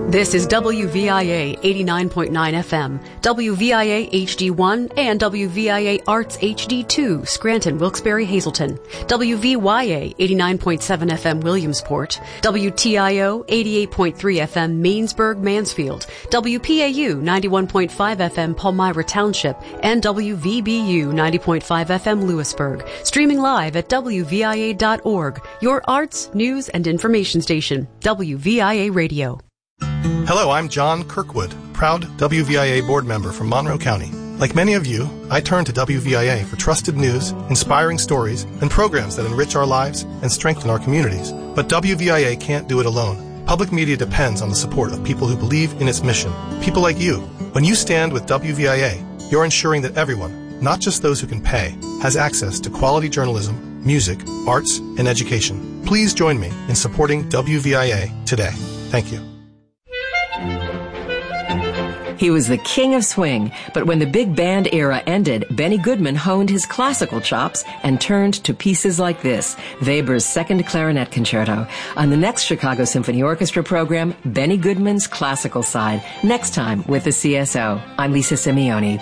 This is WVIA 89.9 FM, WVIA HD1, and WVIA Arts HD2, Scranton, Wilkes-Barre, Hazleton, WVYA 89.7 FM, Williamsport, WTIO 88.3 FM, Mainsburg, Mansfield, WPAU 91.5 FM, Palmyra Township, and WVBU 90.5 FM, Lewisburg. Streaming live at WVIA.org, your arts, news, and information station, WVIA Radio. Hello, I'm John Kirkwood, proud WVIA board member from Monroe County. Like many of you, I turn to WVIA for trusted news, inspiring stories, and programs that enrich our lives and strengthen our communities. But WVIA can't do it alone. Public media depends on the support of people who believe in its mission. People like you. When you stand with WVIA, you're ensuring that everyone, not just those who can pay, has access to quality journalism, music, arts, and education. Please join me in supporting WVIA today. Thank you. He was the king of swing, but when the big band era ended, Benny Goodman honed his classical chops and turned to pieces like this, Weber's Second Clarinet Concerto. On the next Chicago Symphony Orchestra program, Benny Goodman's classical side, next time with the CSO. I'm Lisa Simeone.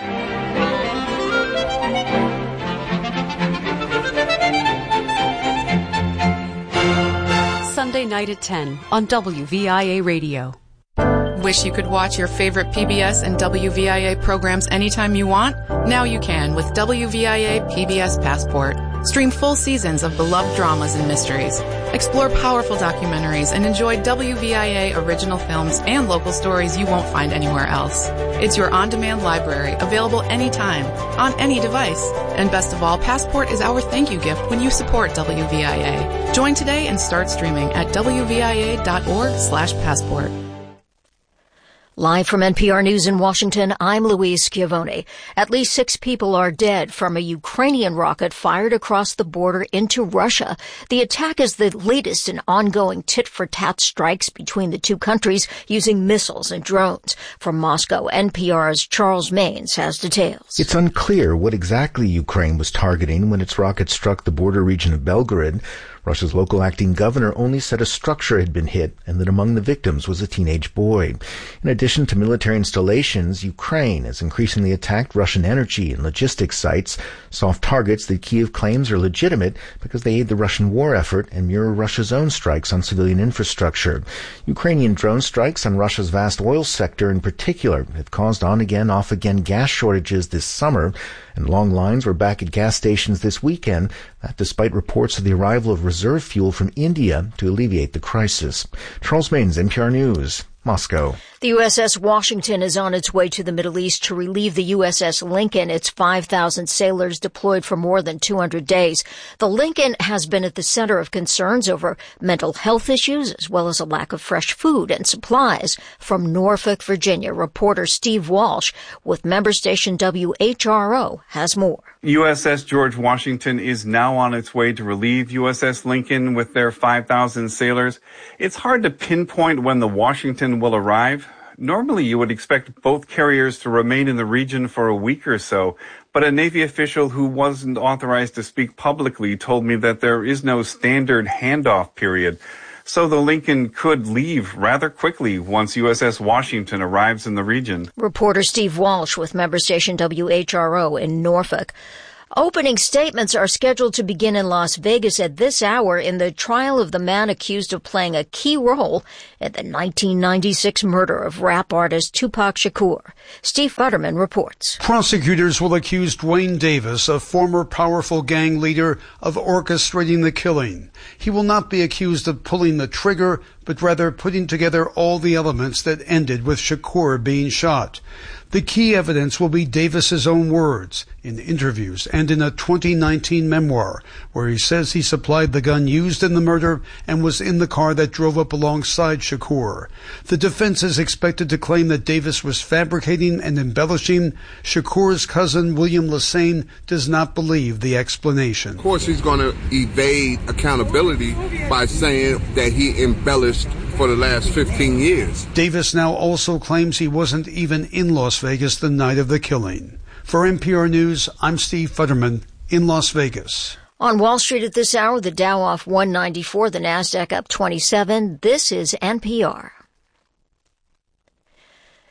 Sunday night at 10 on WVIA Radio. Wish you could watch your favorite PBS and WVIA programs anytime you want? Now you can with WVIA PBS Passport. Stream full seasons of beloved dramas and mysteries. Explore powerful documentaries and enjoy WVIA original films and local stories you won't find anywhere else. It's your on-demand library, available anytime, on any device. And best of all, Passport is our thank you gift when you support WVIA. Join today and start streaming at WVIA.org/passport. Live from NPR News in Washington, I'm Louise Schiavone. At least 6 people are dead from a Ukrainian rocket fired across the border into Russia. The attack is the latest in ongoing tit-for-tat strikes between the two countries using missiles and drones. From Moscow, NPR's Charles Maynes has details. It's unclear what exactly Ukraine was targeting when its rocket struck the border region of Belgorod. Russia's local acting governor only said a structure had been hit and that among the victims was a teenage boy. In addition to military installations, Ukraine has increasingly attacked Russian energy and logistics sites, soft targets that Kyiv claims are legitimate because they aid the Russian war effort and mirror Russia's own strikes on civilian infrastructure. Ukrainian drone strikes on Russia's vast oil sector in particular have caused on-again, off-again gas shortages this summer, and long lines were back at gas stations this weekend, that despite reports of the arrival of reserve fuel from India to alleviate the crisis. Charles Maynes, NPR News, Moscow. The USS Washington is on its way to the Middle East to relieve the USS Lincoln, its 5,000 sailors deployed for more than 200 days. The Lincoln has been at the center of concerns over mental health issues as well as a lack of fresh food and supplies. From Norfolk, Virginia, reporter Steve Walsh with member station WHRO has more. USS George Washington is now on its way to relieve USS Lincoln with their 5,000 sailors. It's hard to pinpoint when the Washington will arrive. Normally, you would expect both carriers to remain in the region for a week or so, but a Navy official who wasn't authorized to speak publicly told me that there is no standard handoff period. So the Lincoln could leave rather quickly once USS Washington arrives in the region. Reporter Steve Walsh with member station WHRO in Norfolk. Opening statements are scheduled to begin in Las Vegas at this hour in the trial of the man accused of playing a key role in the 1996 murder of rap artist Tupac Shakur. Steve Futterman reports. Prosecutors will accuse Dwayne Davis, a former powerful gang leader, of orchestrating the killing. He will not be accused of pulling the trigger, but rather putting together all the elements that ended with Shakur being shot. The key evidence will be Davis's own words in interviews and in a 2019 memoir where he says he supplied the gun used in the murder and was in the car that drove up alongside Shakur. The defense is expected to claim that Davis was fabricating and embellishing. Shakur's cousin, William Lassane, does not believe the explanation. Of course, he's going to evade accountability by saying that he embellished for the last 15 years. Davis now also claims he wasn't even in Las Vegas the night of the killing. For NPR News, I'm Steve Futterman in Las Vegas. On Wall Street at this hour, the Dow off 194, the Nasdaq up 27. This is NPR.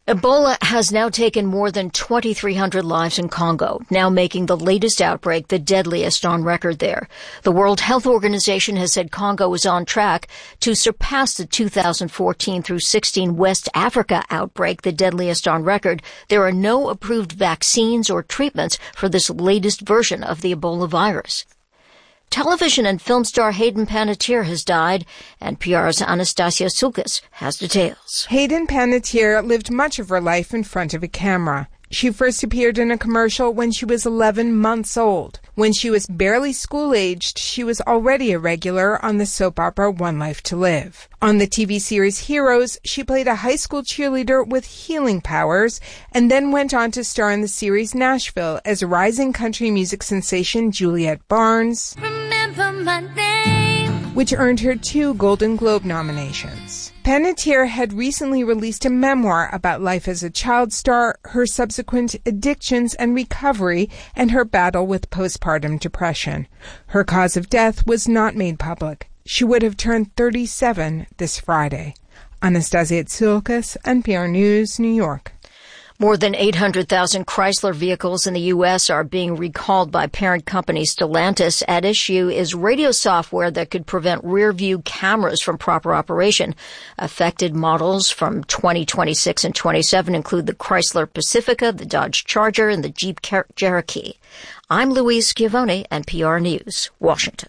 Ebola has now taken more than 2,300 lives in Congo, now making the latest outbreak the deadliest on record there. The World Health Organization has said Congo is on track to surpass the 2014 through 16 West Africa outbreak, the deadliest on record. There are no approved vaccines or treatments for this latest version of the Ebola virus. Television and film star Hayden Panettiere has died. NPR's Anastasia Sulkas has details. Hayden Panettiere lived much of her life in front of a camera. She first appeared in a commercial when she was 11 months old. When she was barely school-aged, she was already a regular on the soap opera One Life to Live. On the TV series Heroes, she played a high school cheerleader with healing powers and then went on to star in the series Nashville as rising country music sensation Juliette Barnes, Remember My Name, which earned her 2 Golden Globe nominations. Panettiere had recently released a memoir about life as a child star, her subsequent addictions and recovery, and her battle with postpartum depression. Her cause of death was not made public. She would have turned 37 this Friday. Anastasia Sulkas, NPR News, New York. More than 800,000 Chrysler vehicles in the U.S. are being recalled by parent company Stellantis. At issue is radio software that could prevent rear-view cameras from proper operation. Affected models from 2026 and 27 include the Chrysler Pacifica, the Dodge Charger, and the Jeep Cherokee. I'm Louise Schiavone, NPR News, Washington.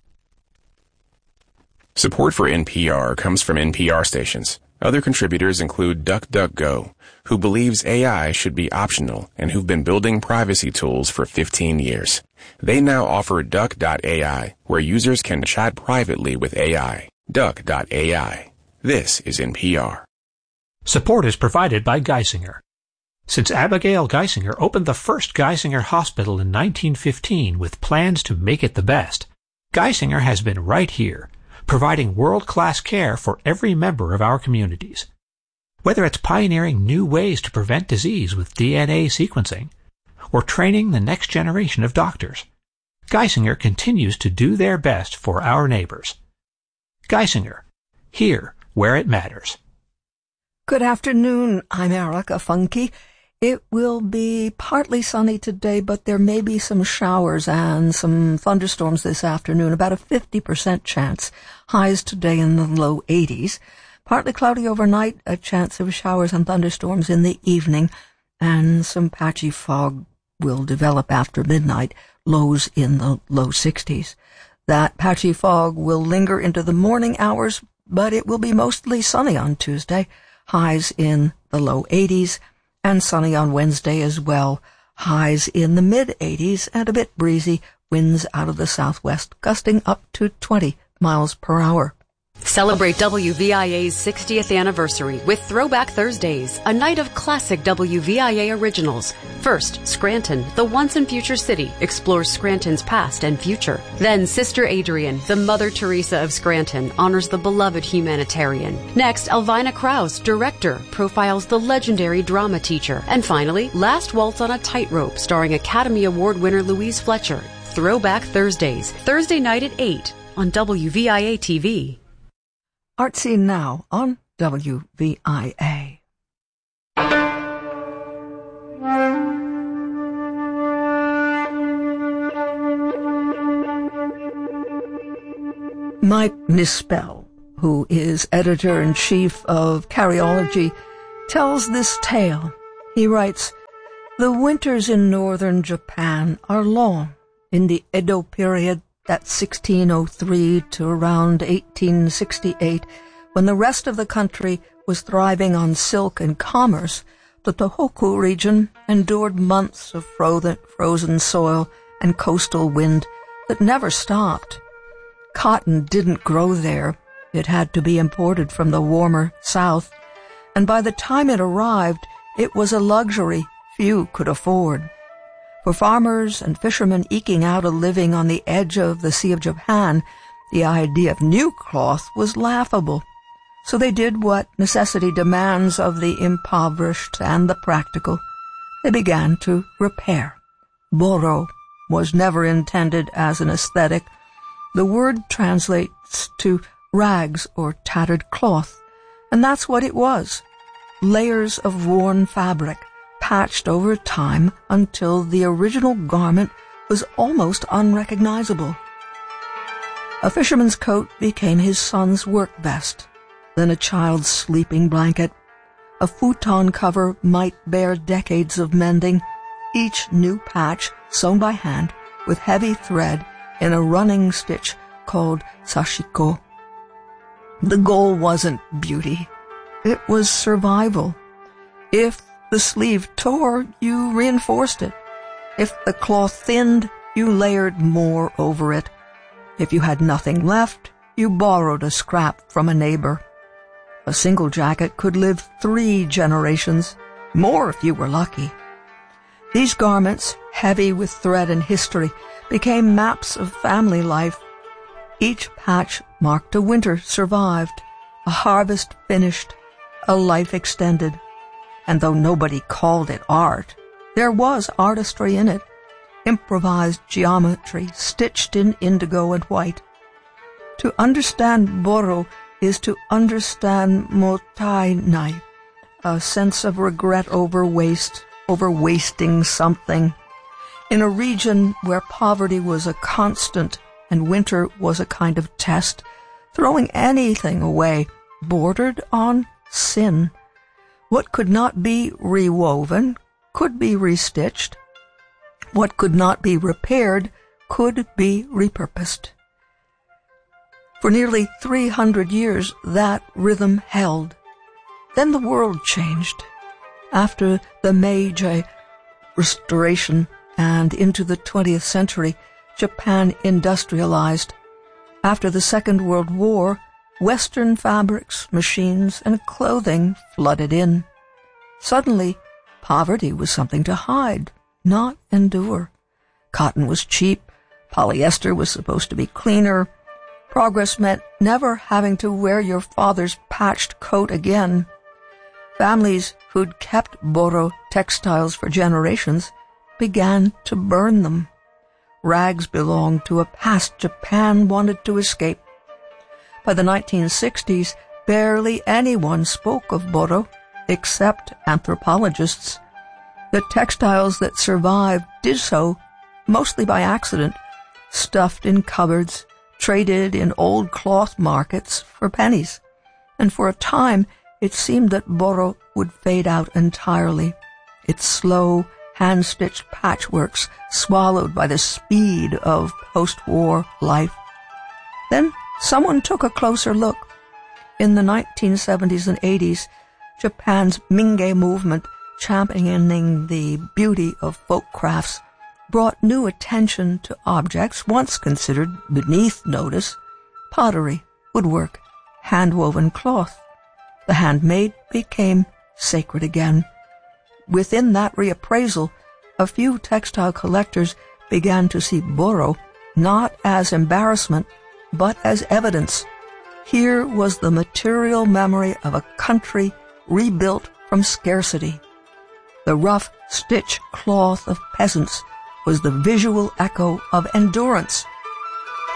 Support for NPR comes from NPR stations. Other contributors include DuckDuckGo, who believes AI should be optional and who've been building privacy tools for 15 years. They now offer Duck.ai, where users can chat privately with AI. Duck.ai. This is NPR. Support is provided by Geisinger. Since Abigail Geisinger opened the first Geisinger Hospital in 1915 with plans to make it the best, Geisinger has been right here, providing world-class care for every member of our communities. Whether it's pioneering new ways to prevent disease with DNA sequencing, or training the next generation of doctors, Geisinger continues to do their best for our neighbors. Geisinger, here where it matters. Good afternoon, I'm Erica Funke. It will be partly sunny today, but there may be some showers and some thunderstorms this afternoon, about a 50% chance. Highs today in the low 80s. Partly cloudy overnight, a chance of showers and thunderstorms in the evening, and some patchy fog will develop after midnight, lows in the low 60s. That patchy fog will linger into the morning hours, but it will be mostly sunny on Tuesday, highs in the low 80s, and sunny on Wednesday as well, highs in the mid-80s and a bit breezy, winds out of the southwest gusting up to 20 miles per hour. Celebrate WVIA's 60th anniversary with Throwback Thursdays, a night of classic WVIA originals. First, Scranton, the once and future city, explores Scranton's past and future. Then, Sister Adrian, the Mother Teresa of Scranton, honors the beloved humanitarian. Next, Elvina Krause, director, profiles the legendary drama teacher. And finally, Last Waltz on a Tightrope, starring Academy Award winner Louise Fletcher. Throwback Thursdays, Thursday night at 8 on WVIA TV. Artsy Now on WVIA. Mike Nispel, who is editor-in-chief of Karyology, tells this tale. He writes, "The winters in northern Japan are long. In the Edo period, that's 1603 to around 1868, when the rest of the country was thriving on silk and commerce, the Tohoku region endured months of frozen soil and coastal wind that never stopped. Cotton didn't grow there. It had to be imported from the warmer south, and by the time it arrived, it was a luxury few could afford. For farmers and fishermen eking out a living on the edge of the Sea of Japan, the idea of new cloth was laughable. So they did what necessity demands of the impoverished and the practical. They began to repair. Boro was never intended as an aesthetic. The word translates to rags or tattered cloth, and that's what it was. layers of worn fabric, patched over time until the original garment was almost unrecognizable. A fisherman's coat became his son's work vest, then a child's sleeping blanket. A futon cover might bear decades of mending, each new patch sewn by hand with heavy thread in a running stitch called sashiko. The goal wasn't beauty. It was survival. If the sleeve tore, you reinforced it. If the cloth thinned, you layered more over it. If you had nothing left, you borrowed a scrap from a neighbor. A single jacket could live 3 generations, more if you were lucky. These garments, heavy with thread and history, became maps of family life. Each patch marked a winter survived, a harvest finished, a life extended. And though nobody called it art, there was artistry in it, improvised geometry stitched in indigo and white. To understand Boro is to understand motainai, a sense of regret over waste, over wasting something. In a region where poverty was a constant and winter was a kind of test, throwing anything away bordered on sin. What could not be rewoven could be restitched. What could not be repaired could be repurposed. For nearly 300 years, that rhythm held. Then the world changed. After the Meiji Restoration and into the 20th century, Japan industrialized. After the Second World War, Western fabrics, machines, and clothing flooded in. Suddenly, poverty was something to hide, not endure. Cotton was cheap. Polyester was supposed to be cleaner. Progress meant never having to wear your father's patched coat again. Families who'd kept Boro textiles for generations began to burn them. Rags belonged to a past Japan wanted to escape. By the 1960s, barely anyone spoke of Boro, except anthropologists. The textiles that survived did so mostly by accident, stuffed in cupboards, traded in old cloth markets for pennies. And for a time, it seemed that Boro would fade out entirely, its slow, hand-stitched patchworks swallowed by the speed of post-war life. Then someone took a closer look. In the 1970s and 80s, Japan's Minge movement, championing the beauty of folk crafts, brought new attention to objects once considered beneath notice: pottery, woodwork, hand-woven cloth. The handmade became sacred again. Within that reappraisal, a few textile collectors began to see Boro not as embarrassment, but as evidence. Here was the material memory of a country rebuilt from scarcity. The rough stitch cloth of peasants was the visual echo of endurance.